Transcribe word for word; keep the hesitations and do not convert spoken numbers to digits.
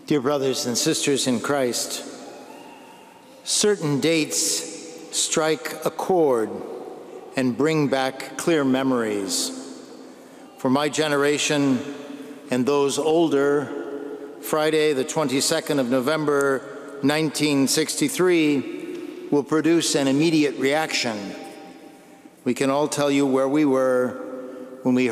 Dear brothers and sisters in Christ, certain dates strike a chord and bring back clear memories. For my generation and those older, Friday, the twenty-second of November, nineteen sixty-three, will produce an immediate reaction. We can all tell you where we were when we